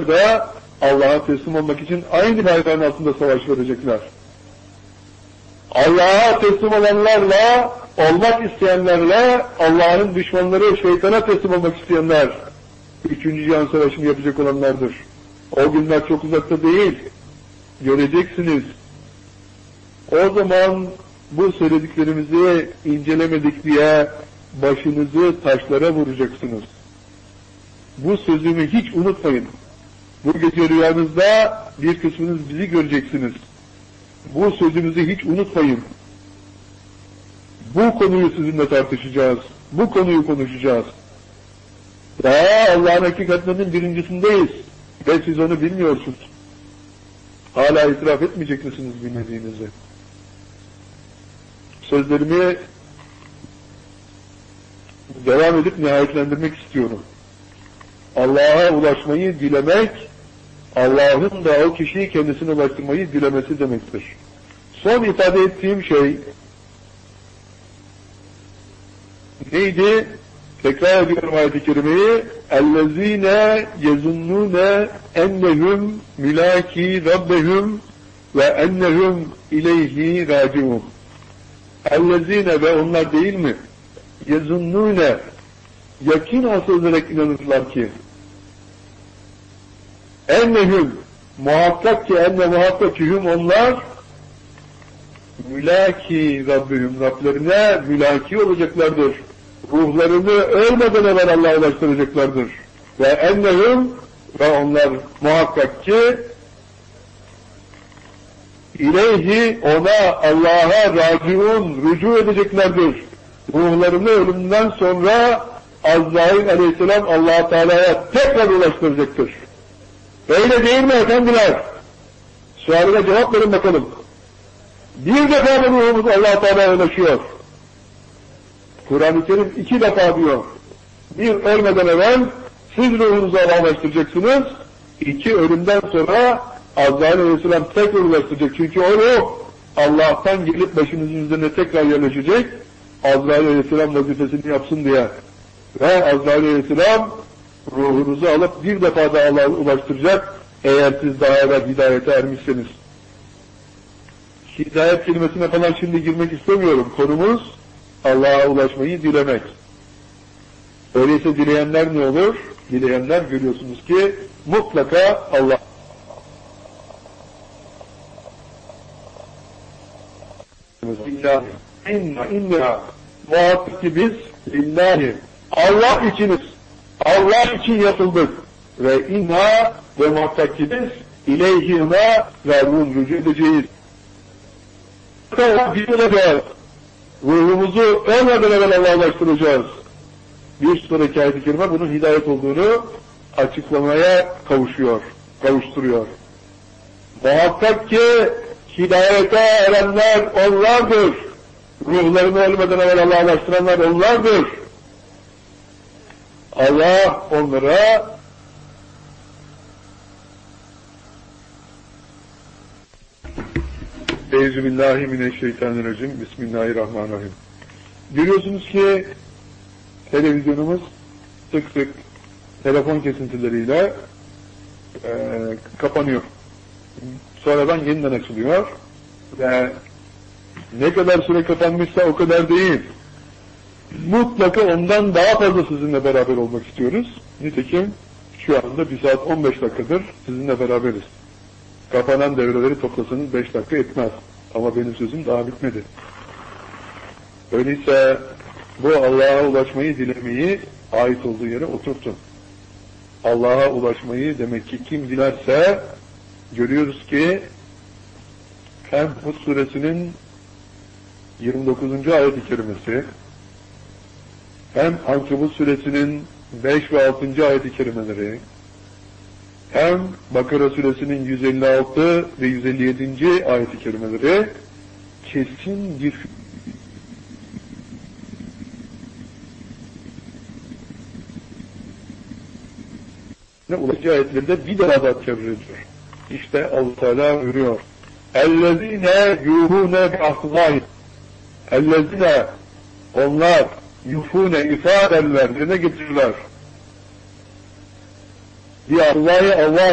onlar da Allah'a teslim olmak için aynı bayrağın altında savaş verecekler. Allah'a teslim olanlarla, olmak isteyenlerle, Allah'ın düşmanları, şeytana teslim olmak isteyenler, 3. Cihan Savaşı'nı yapacak olanlardır. O günler çok uzakta değil, göreceksiniz. O zaman bu söylediklerimizi incelemedik diye başınızı taşlara vuracaksınız. Bu sözümü hiç unutmayın. Bu gece rüyanızda bir kısmınız bizi göreceksiniz. Bu sözümüzü hiç unutmayın. Bu konuyu sizinle tartışacağız. Bu konuyu konuşacağız. Daha Allah'ın hakikatlerinin birincisindeyiz. Ve siz onu bilmiyorsunuz. Hala itiraf etmeyecek misiniz bilmediğinizi? Sözlerimi devam edip nihayetlendirmek istiyorum. Allah'a ulaşmayı dilemek, Allah'ın da o kişiyi kendisine ulaştırmayı dilemesi demektir. Son ifade ettiğim şey neydi? Tekrar ediyorum ayet-i kerimeyi. اَلَّذ۪ينَ يَزُنُّونَ اَنَّهُمْ مُلَاكِي رَبَّهُمْ وَاَنَّهُمْ اِلَيْهِ رَاجِعُونَ. اَلَّذ۪ينَ ve onlar değil mi? يَزُنُّونَ yakin hasıl ederek inanırlar ki ennehum muhakkak ki muhakkak ki onlar mülaki Rabbihim Rablerine mülaki olacaklardır. Ruhlarını ölmeden evvel Allah'a ulaştıracaklardır. Ve ennehum ve onlar muhakkak ki ileyhi ona Allah'a raciun rücu edeceklerdir. Ruhlarını ölümden sonra Azrail aleyhisselam Allah-u Teala'ya tekrar ulaştıracaktır. Öyle değil mi efendiler? Sualine cevap verin bakalım. Bir defa mı ruhumuz Allah-u Teala'ya ulaşıyor? Kur'an-ı Kerim 2 defa diyor. Bir, ölmeden evvel siz ruhunuzu Allah'a ulaştıracaksınız. 2, ölümden sonra Azrail aleyhisselam tekrar ulaştıracak. Çünkü o ruh Allah'tan gelip başınızın üzerine tekrar yerleşecek. Azrail aleyhisselam vazifesini yapsın diye. Ve Azrail aleyhisselam ruhunuzu alıp bir defa da Allah'a ulaştıracak eğer siz daha evvel hidayete ermişseniz. Hidayet kelimesine falan şimdi girmek istemiyorum. Konumuz Allah'a ulaşmayı dilemek. Öyleyse dileyenler ne olur? Dileyenler görüyorsunuz ki mutlaka Allah. İllahi. İnna. Muhakkak ki biz illahi. Allah içiniz. Allah için yapıldık. Ve inna ve muhakkak ki biz ileyhine rabbun rücu edeceğiz. Bir olacağız. Ruhumuzu ölmeden evvel Allah'a ulaştıracağız. Bir sonraki ayet-i kerime bunun hidayet olduğunu açıklamaya kavuşturuyor. Muhakkak ki hidayete erenler onlardır. Ruhlarını ölmeden evvel Allah'a ulaştıranlar onlardır. Allah onlara Euzubillahimineşşeytanirracim. Bismillahirrahmanirrahim. Görüyorsunuz ki televizyonumuz sık sık telefon kesintileriyle kapanıyor. Sonradan yeniden açılıyor ve ne kadar süre kapanmışsa o kadar değil. Mutlaka ondan daha fazla sizinle beraber olmak istiyoruz. Nitekim şu anda 1 saat 15 dakikadır sizinle beraberiz. Kapanan devreleri toplasanız 5 dakika etmez. Ama benim sözüm daha bitmedi. Öyleyse bu Allah'a ulaşmayı dilemeyi ait olduğu yere oturtun. Allah'a ulaşmayı demek ki kim dilerse görüyoruz ki hem Hud suresinin 29. ayet-i kerimesi hem Ankebut suresinin 5 ve 6. ayet-i kerimeleri hem Bakara suresinin 156 ve 157. ayet-i kerimeleri kesin bir ulaşı ayetlerinde bir daha da tekrar ediyor. İşte Allah Teala buyuruyor. اَلَّذ۪ينَ يُوهُونَ بِعَهْدِهِ اَلَّذ۪ينَ onlar yufune ifadeler, yerine getirirler. Bir Allah